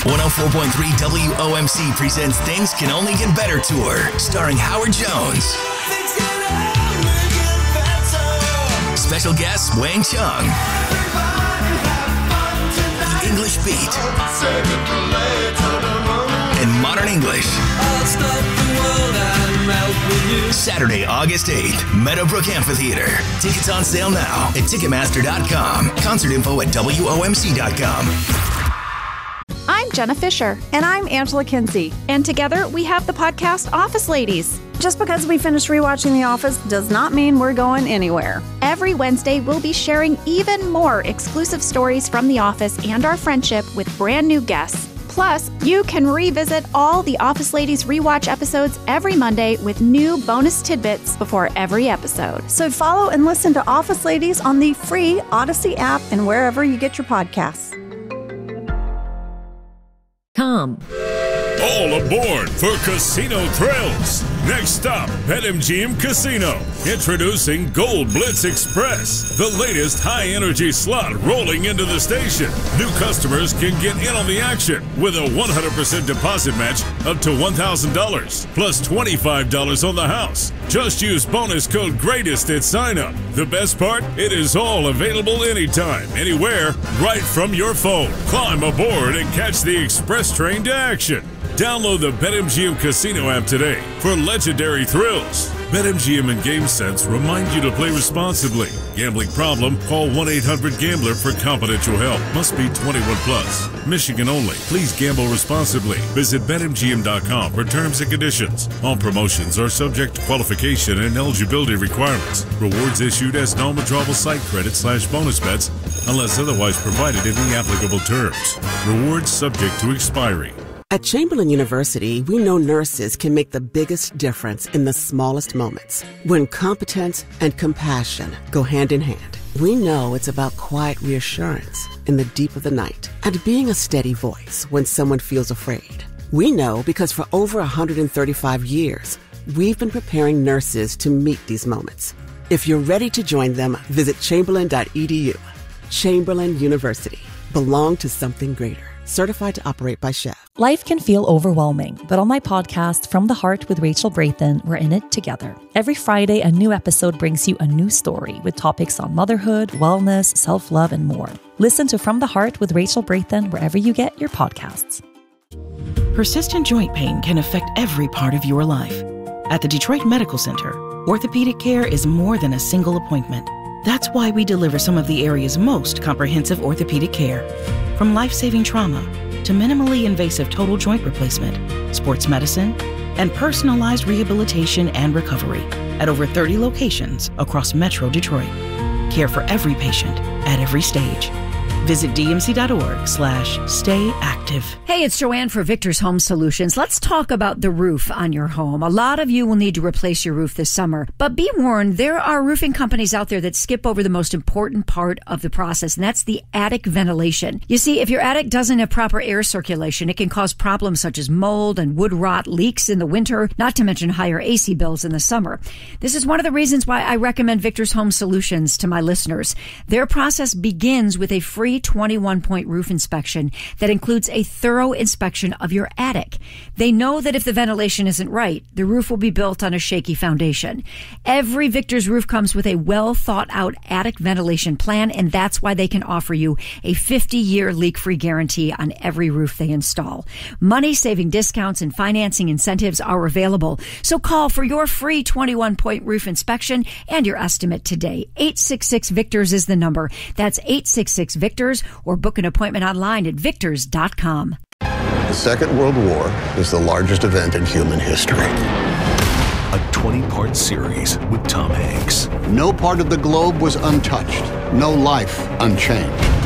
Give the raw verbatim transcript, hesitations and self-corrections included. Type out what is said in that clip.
one oh four point three W O M C presents Things Can Only Get Better Tour, starring Howard Jones. Special guests Wang Chung. The English Beat. And Modern English. Saturday, August eighth, Meadowbrook Amphitheater. Tickets on sale now at Ticketmaster dot com. Concert info at W O M C dot com. I'm Jenna Fisher. And I'm Angela Kinsey. And together we have the podcast Office Ladies. Just because we finished rewatching The Office does not mean we're going anywhere. Every Wednesday, we'll be sharing even more exclusive stories from The Office and our friendship with brand new guests. Plus, you can revisit all the Office Ladies rewatch episodes every Monday with new bonus tidbits before every episode. So follow and listen to Office Ladies on the free Odyssey app and wherever you get your podcasts. Tom. All aboard for Casino Thrills. Next stop, BetMGM Casino. Introducing Gold Blitz Express, the latest high-energy slot rolling into the station. New customers can get in on the action with a one hundred percent deposit match up to one thousand dollars, plus twenty-five dollars on the house. Just use bonus code GREATEST at sign-up. The best part? It is all available anytime, anywhere, right from your phone. Climb aboard and catch the express train to action. Download the BetMGM Casino app today for legendary thrills. BetMGM and GameSense remind you to play responsibly. Gambling problem? Call one eight hundred gambler for confidential help. Must be twenty-one plus. Michigan only. Please gamble responsibly. Visit Bet M G M dot com for terms and conditions. All promotions are subject to qualification and eligibility requirements. Rewards issued as non-withdrawable site credit slash bonus bets unless otherwise provided in the applicable terms. Rewards subject to expiry. At Chamberlain University, we know nurses can make the biggest difference in the smallest moments. When competence and compassion go hand in hand, we know it's about quiet reassurance in the deep of the night and being a steady voice when someone feels afraid. We know because for over one hundred thirty-five years, we've been preparing nurses to meet these moments. If you're ready to join them, visit chamberlain dot e d u. Chamberlain University. Belong to something greater. Certified to operate by Chef. Life can feel overwhelming, but on my podcast, From the Heart with Rachel Braithen, we're in it together. Every Friday, a new episode brings you a new story with topics on motherhood, wellness, self-love, and more. Listen to From the Heart with Rachel Braithen wherever you get your podcasts. Persistent joint pain can affect every part of your life. At the Detroit Medical Center, orthopedic care is more than a single appointment. That's why we deliver some of the area's most comprehensive orthopedic care. From life-saving trauma to minimally invasive total joint replacement, sports medicine, and personalized rehabilitation and recovery at over thirty locations across Metro Detroit. Care for every patient at every stage. Visit d m c dot org slash stay active. Hey, it's Joanne for Victor's Home Solutions. Let's talk about the roof on your home. A lot of you will need to replace your roof this summer, but be warned, there are roofing companies out there that skip over the most important part of the process, and that's the attic ventilation. You see, if your attic doesn't have proper air circulation, it can cause problems such as mold and wood rot, leaks in the winter, not to mention higher A C bills in the summer. This is one of the reasons why I recommend Victor's Home Solutions to my listeners. Their process begins with a free twenty-one point roof inspection that includes a thorough inspection of your attic. They know that if the ventilation isn't right, the roof will be built on a shaky foundation. Every Victor's roof comes with a well thought out attic ventilation plan, and that's why they can offer you a fifty year leak-free guarantee on every roof they install. Money-saving discounts and financing incentives are available, so call for your free twenty-one point roof inspection and your estimate today. eight six six Victors is the number. That's eight six six Victors, or book an appointment online at victors dot com. The Second World War is the largest event in human history. A twenty-part series with Tom Hanks. No part of the globe was untouched, no life unchanged.